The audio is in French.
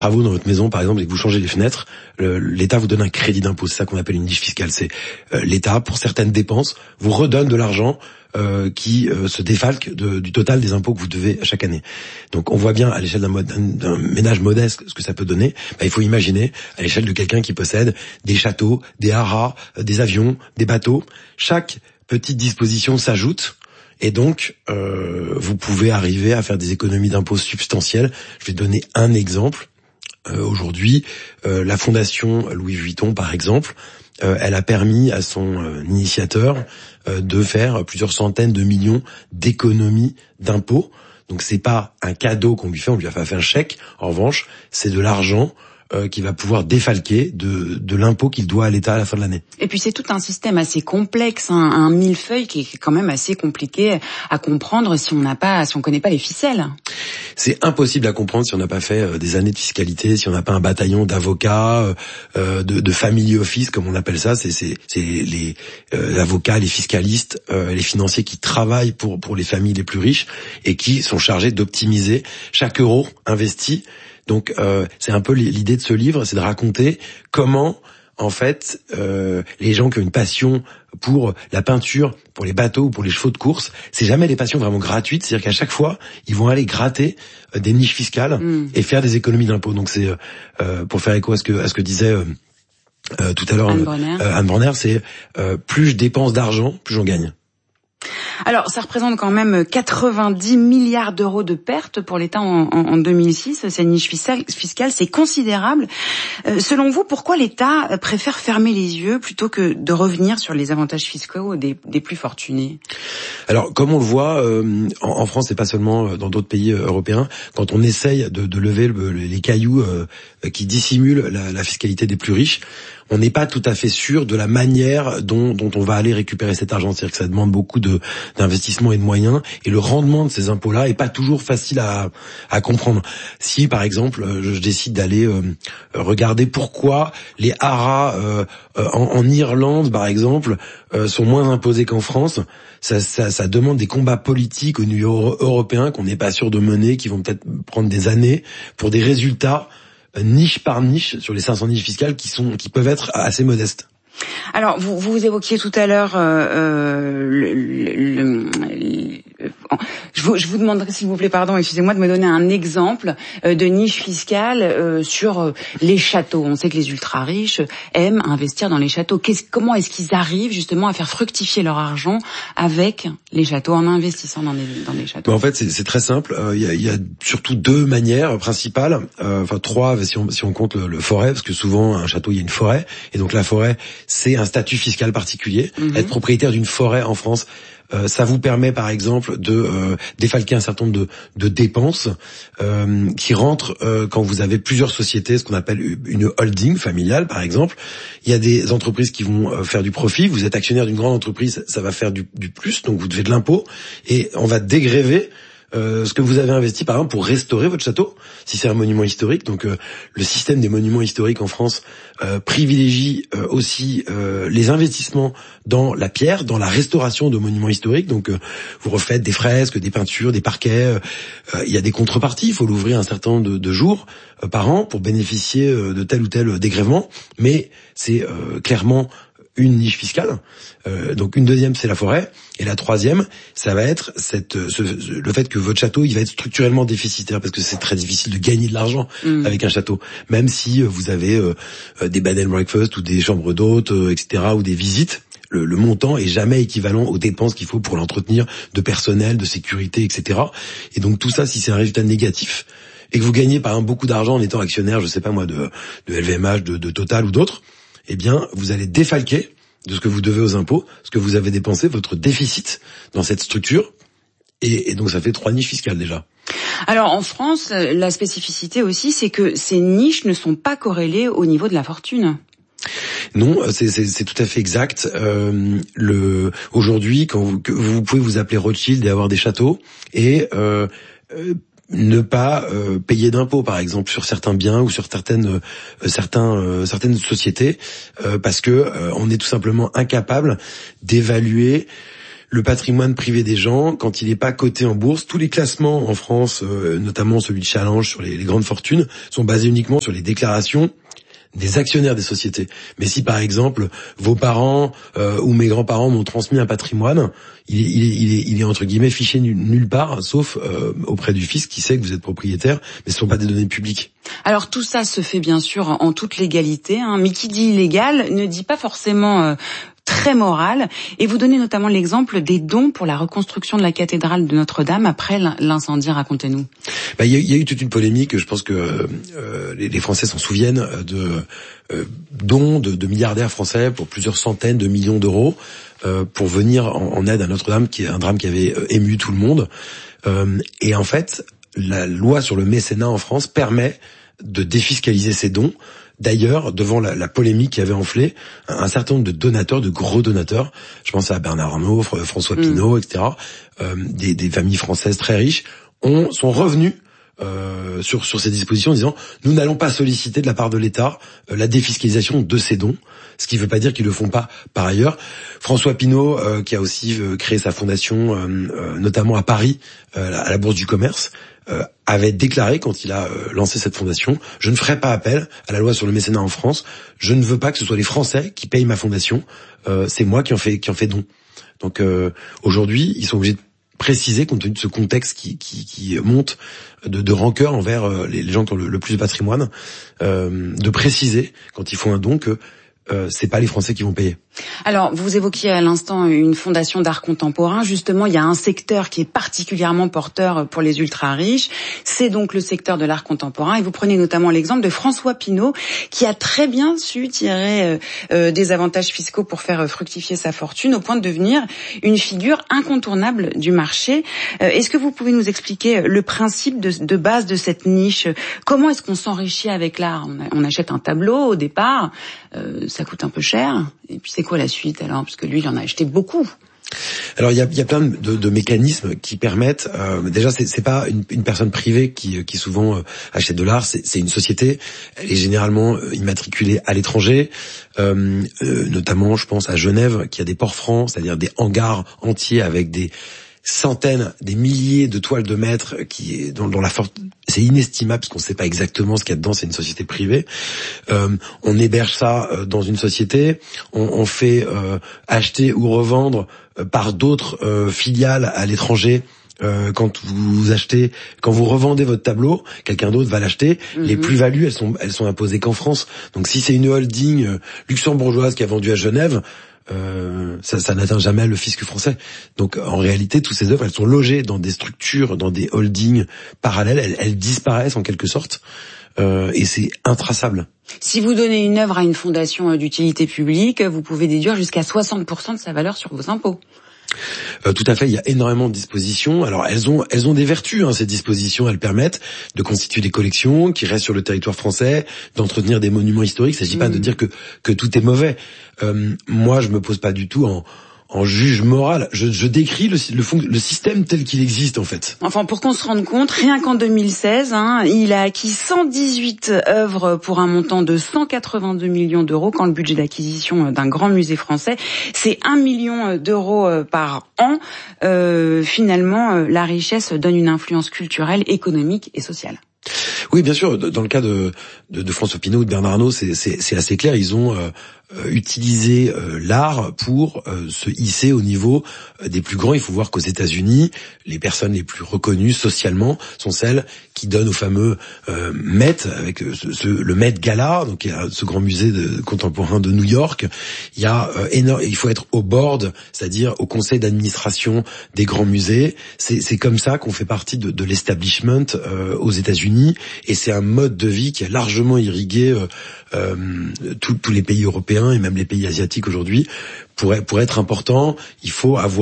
travaux dans votre maison, par exemple, et que vous changez les fenêtres, l'État vous donne un crédit d'impôt. C'est ça qu'on appelle une niche fiscale. C'est l'État, pour certaines dépenses, vous redonne de l'argent qui se défalque du total des impôts que vous devez chaque année. Donc on voit bien à l'échelle d'un ménage modeste ce que ça peut donner. Il faut imaginer à l'échelle de quelqu'un qui possède des châteaux, des haras, des avions, des bateaux. Chaque petite disposition s'ajoute. Et donc, vous pouvez arriver à faire des économies d'impôts substantielles. Je vais donner un exemple. Aujourd'hui, la fondation Louis Vuitton, par exemple, elle a permis à son initiateur de faire plusieurs centaines de millions d'économies d'impôts. Donc c'est pas un cadeau qu'on lui fait, on lui a fait un chèque. En revanche, c'est de l'argent qui va pouvoir défalquer de l'impôt qu'il doit à l'État à la fin de l'année. Et puis c'est tout un système assez complexe, un millefeuille qui est quand même assez compliqué à comprendre si on connaît pas les ficelles. C'est impossible à comprendre si on n'a pas fait des années de fiscalité, si on n'a pas un bataillon d'avocats, de family office comme on appelle ça. C'est les avocats, les fiscalistes, les financiers qui travaillent pour les familles les plus riches et qui sont chargés d'optimiser chaque euro investi. Donc c'est un peu l'idée de ce livre, c'est de raconter comment en fait les gens qui ont une passion pour la peinture, pour les bateaux ou pour les chevaux de course, c'est jamais des passions vraiment gratuites, c'est-à-dire qu'à chaque fois, ils vont aller gratter des niches fiscales et faire des économies d'impôts. Donc c'est pour faire écho à ce que disait tout à l'heure Anne Brenner, c'est plus je dépense d'argent, plus j'en gagne. Alors, ça représente quand même 90 milliards d'euros de pertes pour l'État en 2006. Cette niche fiscale, c'est considérable. Selon vous, pourquoi l'État préfère fermer les yeux plutôt que de revenir sur les avantages fiscaux des plus fortunés? Alors, comme on le voit, en France et pas seulement dans d'autres pays européens, quand on essaye de lever les cailloux qui dissimulent la fiscalité des plus riches, on n'est pas tout à fait sûr de la manière dont on va aller récupérer cet argent. C'est-à-dire que ça demande beaucoup d'investissement et de moyens, et le rendement de ces impôts-là est pas toujours facile à comprendre. Si, par exemple, je décide d'aller regarder pourquoi les haras en Irlande, par exemple, sont moins imposés qu'en France, ça demande des combats politiques au niveau européen qu'on n'est pas sûr de mener, qui vont peut-être prendre des années pour des résultats niche par niche sur les 500 niches fiscales qui peuvent être assez modestes. Alors, vous évoquiez tout à l'heure je vous demanderai, s'il vous plaît, excusez-moi, de me donner un exemple de niche fiscale sur les châteaux. On sait que les ultra riches aiment investir dans les châteaux. Comment est-ce qu'ils arrivent justement à faire fructifier leur argent avec les châteaux, en investissant dans les châteaux? En fait, c'est très simple. Il y a surtout deux manières principales, enfin trois si on compte le forêt, parce que souvent un château il y a une forêt, et donc la forêt c'est un statut fiscal particulier. Être propriétaire d'une forêt en France, ça vous permet par exemple de défalquer un certain nombre de dépenses qui rentrent quand vous avez plusieurs sociétés, ce qu'on appelle une holding familiale par exemple. Il y a des entreprises qui vont faire du profit, vous êtes actionnaire d'une grande entreprise, ça va faire du plus, donc vous devez de l'impôt, et on va dégréver ce que vous avez investi par exemple pour restaurer votre château, si c'est un monument historique. Donc le système des monuments historiques en France privilégie aussi les investissements dans la pierre, dans la restauration de monuments historiques. Donc vous refaites des fresques, des peintures, des parquets. Il y a des contreparties, il faut l'ouvrir un certain nombre de jours par an pour bénéficier de tel ou tel dégrèvement, mais c'est clairement une niche fiscale. Donc une deuxième, c'est la forêt, et la troisième, ça va être le fait que votre château, il va être structurellement déficitaire, parce que c'est très difficile de gagner de l'argent avec un château, même si vous avez des bed and breakfast ou des chambres d'hôtes, etc., ou des visites. Le montant est jamais équivalent aux dépenses qu'il faut pour l'entretenir, de personnel, de sécurité, etc. Et donc tout ça, si c'est un résultat négatif, et que vous gagnez par exemple beaucoup d'argent en étant actionnaire, je sais pas moi, de LVMH, de Total ou d'autres, eh bien, vous allez défalquer de ce que vous devez aux impôts, ce que vous avez dépensé, votre déficit dans cette structure, et donc ça fait 3 niches fiscales déjà. Alors en France, la spécificité aussi, c'est que ces niches ne sont pas corrélées au niveau de la fortune. Non, c'est tout à fait exact. Aujourd'hui, quand vous pouvez vous appeler Rothschild et avoir des châteaux, et ne pas payer d'impôts, par exemple, sur certains biens ou sur certaines sociétés, parce que on est tout simplement incapable d'évaluer le patrimoine privé des gens, quand il n'est pas coté en bourse, tous les classements en France, notamment celui de Challenge sur les grandes fortunes, sont basés uniquement sur les déclarations des actionnaires des sociétés. Mais si par exemple vos parents ou mes grands-parents m'ont transmis un patrimoine, il est entre guillemets fiché nulle part, sauf auprès du fisc qui sait que vous êtes propriétaire, mais ce ne sont pas des données publiques. Alors tout ça se fait bien sûr en toute légalité, mais qui dit illégal ne dit pas forcément très moral. Et vous donnez notamment l'exemple des dons pour la reconstruction de la cathédrale de Notre-Dame après l'incendie. Racontez-nous. Il y a eu toute une polémique. Je pense que les Français s'en souviennent de dons de milliardaires français pour plusieurs centaines de millions d'euros pour venir en aide à Notre-Dame, qui est un drame qui avait ému tout le monde. Et en fait, la loi sur le mécénat en France permet de défiscaliser ces dons. D'ailleurs, devant la polémique qui avait enflé, un certain nombre de donateurs, de gros donateurs, je pense à Bernard Arnault, François Pinault, etc., des familles françaises très riches, sont revenus sur ces dispositions en disant « Nous n'allons pas solliciter de la part de l'État la défiscalisation de ces dons », ce qui ne veut pas dire qu'ils le font pas par ailleurs. François Pinault, qui a aussi créé sa fondation, notamment à Paris, à la Bourse du Commerce, avait déclaré quand il a lancé cette fondation: je ne ferai pas appel à la loi sur le mécénat en France, je ne veux pas que ce soit les Français qui payent ma fondation, c'est moi qui en fais don. Donc aujourd'hui, ils sont obligés de préciser, compte tenu de ce contexte qui monte de rancœur envers les gens qui ont le plus de patrimoine, de préciser quand ils font un don que c'est pas les Français qui vont payer. Alors, vous évoquiez à l'instant une fondation d'art contemporain. Justement, il y a un secteur qui est particulièrement porteur pour les ultra-riches. C'est donc le secteur de l'art contemporain. Et vous prenez notamment l'exemple de François Pinault, qui a très bien su tirer des avantages fiscaux pour faire fructifier sa fortune, au point de devenir une figure incontournable du marché. Est-ce que vous pouvez nous expliquer le principe de base de cette niche? Comment est-ce qu'on s'enrichit avec l'art? On achète un tableau au départ, ça coûte un peu cher. Et puis c'est quoi la suite alors? Parce que lui, il en a acheté beaucoup. Alors il y a plein de mécanismes qui permettent. Déjà, c'est pas une personne privée qui souvent achète de l'art. C'est une société. Elle est généralement immatriculée à l'étranger, notamment, je pense à Genève, qui a des ports francs, c'est-à-dire des hangars entiers avec des centaines, des milliers de toiles de maître dont la force, c'est inestimable parce qu'on ne sait pas exactement ce qu'il y a dedans, c'est une société privée. On héberge ça dans une société, on fait acheter ou revendre par d'autres filiales à l'étranger. Quand vous revendez votre tableau, quelqu'un d'autre va l'acheter. Les plus-values, elles sont imposées qu'en France. Donc si c'est une holding luxembourgeoise qui a vendu à Genève, ça n'atteint jamais le fisc français. Donc en réalité, toutes ces œuvres, elles sont logées dans des structures, dans des holdings parallèles, elles disparaissent en quelque sorte, et c'est intraçable. Si vous donnez une œuvre à une fondation d'utilité publique, vous pouvez déduire jusqu'à 60% de sa valeur sur vos impôts. Tout à fait, il y a énormément de dispositions. Alors elles ont des vertus, ces dispositions. Elles permettent de constituer des collections qui restent sur le territoire français, d'entretenir des monuments historiques. Il ne s'agit pas de dire que tout est mauvais. Moi, je me pose pas du tout en juge moral. Je décris le système tel qu'il existe en fait. Enfin, pour qu'on se rende compte, rien qu'en 2016, il a acquis 118 œuvres pour un montant de 182 millions d'euros, quand le budget d'acquisition d'un grand musée français, c'est 1 million d'euros par an. Finalement, la richesse donne une influence culturelle, économique et sociale. Oui, bien sûr. Dans le cas de François Pinault, de Bernard Arnault, c'est assez clair. Ils ont utilisé l'art pour se hisser au niveau des plus grands. Il faut voir qu'aux États-Unis, les personnes les plus reconnues socialement sont celles qui donnent au fameux Met, avec le Met Gala, donc il y a ce grand musée contemporain de New York. Il faut être au board, c'est-à-dire au conseil d'administration des grands musées. C'est comme ça qu'on fait partie de l'establishment aux États-Unis, et c'est un mode de vie qui a largement irrigué tous les pays européens et même les pays asiatiques aujourd'hui. Pour être important, il faut avoir